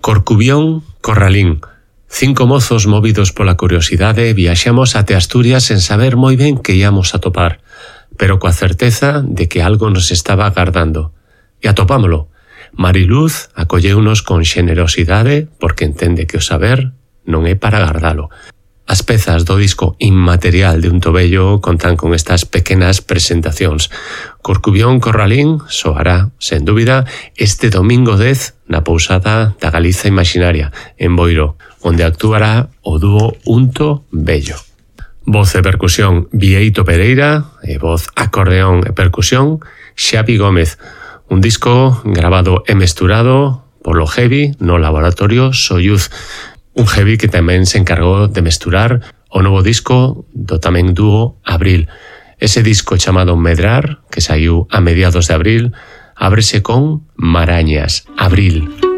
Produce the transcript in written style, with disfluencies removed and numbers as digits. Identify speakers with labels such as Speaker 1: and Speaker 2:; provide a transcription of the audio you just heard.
Speaker 1: Corcubión, Corralín. 5 mozos movidos pola curiosidade viaxamos até Asturias sen saber moi ben que íamos a topar, pero coa certeza de que algo nos estaba agardando. E atopámolo. Mariluz acolleunos con xenerosidade porque entende que o saber non é para agardalo. As pezas do disco inmaterial de Un Tobello contan con estas pequenas presentacións. Corcubión Corralín soará, sen dúbida, este domingo 10 na pousada da Galiza Imaginaria, en Boiro, onde actuará o dúo Un Tobello. Voz e percusión Bieito Pereira e voz acordeón e percusión Xavi Gómez. Un disco grabado e mesturado polo Heavy no laboratorio Soyuz. Un Heavy que tamén se encargou de mesturar o novo disco do tamén dúo Abril. Ese disco chamado Medrar, que saiu a mediados de abril, ábrese con Marañas, Abril.